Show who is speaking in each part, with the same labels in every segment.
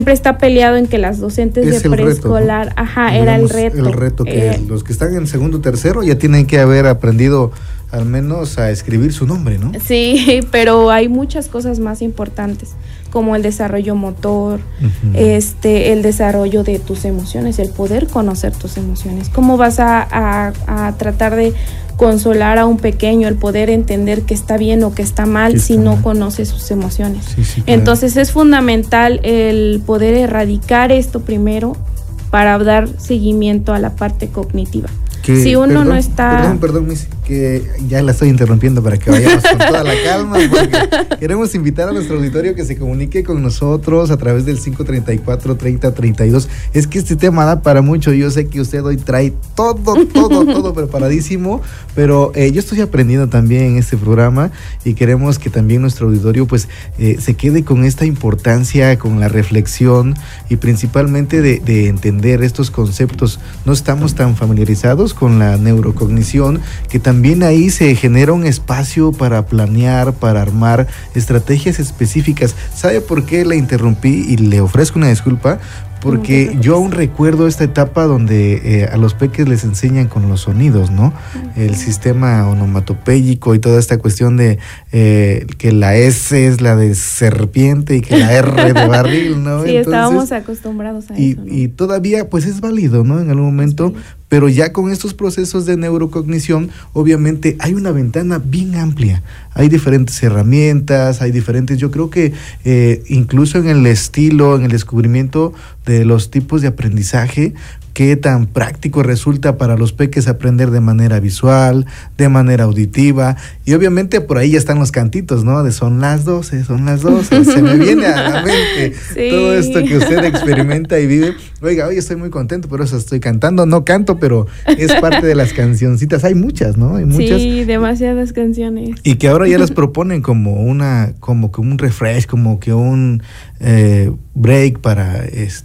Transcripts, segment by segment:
Speaker 1: está peleado en que las docentes
Speaker 2: es
Speaker 1: de preescolar,
Speaker 2: reto, ¿no?
Speaker 1: Ajá, era el reto.
Speaker 2: El reto que los que están en segundo o tercero ya tienen que haber aprendido al menos a escribir su nombre, ¿no?
Speaker 1: Sí, pero hay muchas cosas más importantes, como el desarrollo motor, el desarrollo de tus emociones, el poder conocer tus emociones. ¿Cómo vas a tratar de consolar a un pequeño, el poder entender que está bien o que está mal si no conoce sus emociones?
Speaker 2: Sí, claro.
Speaker 1: Entonces es fundamental el poder erradicar esto primero para dar seguimiento a la parte cognitiva. Si uno no está...
Speaker 2: Perdón, Miss, que ya la estoy interrumpiendo para que vayamos con toda la calma, porque queremos invitar a nuestro auditorio que se comunique con nosotros a través del 534-3032. Es que este tema da para mucho. Yo sé que usted hoy trae todo preparadísimo, pero yo estoy aprendiendo también en este programa y queremos que también nuestro auditorio pues se quede con esta importancia, con la reflexión y principalmente de entender estos conceptos. No estamos tan familiarizados con la neurocognición, que también ahí se genera un espacio para planear, para armar estrategias específicas. ¿Sabe por qué la interrumpí y le ofrezco una disculpa? Porque yo aún recuerdo esta etapa donde a los peques les enseñan con los sonidos, ¿no? El sistema onomatopéyico y toda esta cuestión de que la S es la de serpiente y que la R de barril, ¿no?
Speaker 1: Sí, entonces, estábamos acostumbrados a eso, ¿no?
Speaker 2: Y todavía pues es válido, ¿no? En algún momento, pero ya con estos procesos de neurocognición, obviamente hay una ventana bien amplia. Hay diferentes herramientas, hay diferentes, yo creo que incluso en el estilo, en el descubrimiento de los tipos de aprendizaje, qué tan práctico resulta para los peques aprender de manera visual, de manera auditiva, y obviamente por ahí ya están los cantitos, ¿no? De son las 12, se me viene a la mente todo esto que usted experimenta y vive. Oiga, hoy estoy muy contento, por eso estoy cantando, no canto, pero es parte de las cancioncitas, hay muchas, ¿no? Hay muchas.
Speaker 1: Sí, demasiadas canciones.
Speaker 2: Y que ahora ya las proponen como que un refresh, como que un break para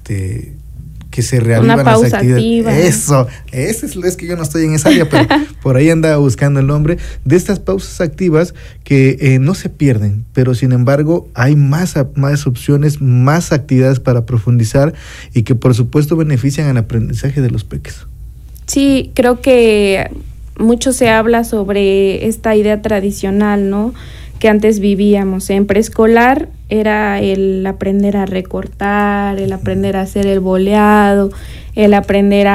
Speaker 2: que se reavivan las actividades. Activa. Eso es que yo no estoy en esa área, pero por ahí andaba buscando el nombre de estas pausas activas que no se pierden, pero sin embargo hay más opciones, más actividades para profundizar y que por supuesto benefician al aprendizaje de los peques.
Speaker 1: Sí, creo que mucho se habla sobre esta idea tradicional, ¿no? Que antes vivíamos. En preescolar era el aprender a recortar, el aprender a hacer el boleado, el aprender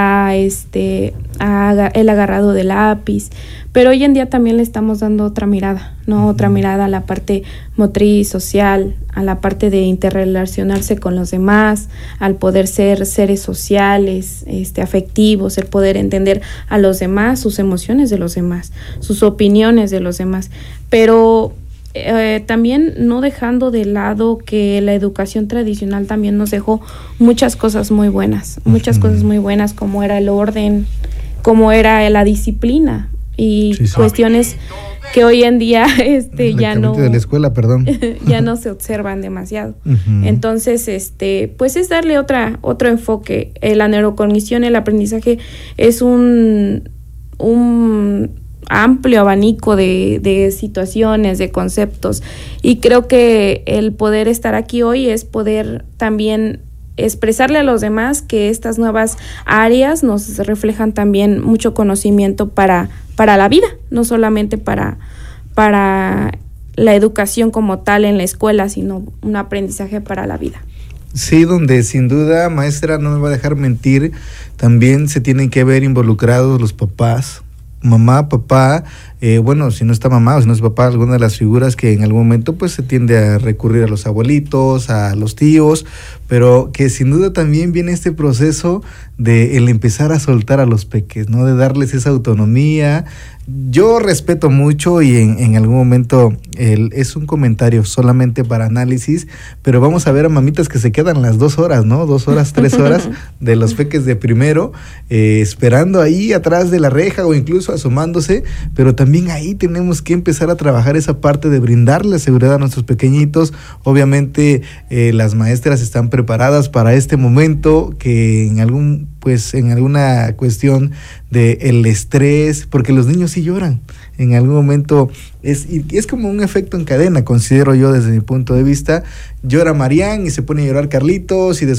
Speaker 1: el agarrado de lápiz, pero hoy en día también le estamos dando otra mirada, ¿no? Otra mirada a la parte motriz, social, a la parte de interrelacionarse con los demás, al poder ser seres sociales, afectivos, el poder entender a los demás, sus emociones de los demás, sus opiniones de los demás, pero también no dejando de lado que la educación tradicional también nos dejó muchas cosas muy buenas, como era el orden, como era la disciplina y cuestiones que hoy en día ya no
Speaker 2: de la escuela, perdón.
Speaker 1: ya no se observan demasiado. Entonces, pues es darle otro enfoque. La neurocognición, el aprendizaje es un amplio abanico de situaciones, de conceptos, y creo que el poder estar aquí hoy es poder también expresarle a los demás que estas nuevas áreas nos reflejan también mucho conocimiento para la vida, no solamente para la educación como tal en la escuela, sino un aprendizaje para la vida.
Speaker 2: Sí, donde sin duda, maestra, no me va a dejar mentir, también se tienen que ver involucrados los papás, mamá, papá, si no está mamá o si no es papá, alguna de las figuras que en algún momento pues se tiende a recurrir a los abuelitos, a los tíos, pero que sin duda también viene este proceso de el empezar a soltar a los peques, ¿no? De darles esa autonomía. Yo respeto mucho y en algún momento es un comentario solamente para análisis, pero vamos a ver a mamitas que se quedan las 2 horas, ¿no? 2 horas, 3 horas de los peques de primero, esperando ahí atrás de la reja o incluso asomándose, pero también ahí tenemos que empezar a trabajar esa parte de brindarle seguridad a nuestros pequeñitos. Obviamente las maestras están preparadas para este momento que en alguna cuestión de el estrés, porque los niños sí lloran en algún momento, es como un efecto en cadena, considero yo desde mi punto de vista. Llora Marián y se pone a llorar Carlitos y después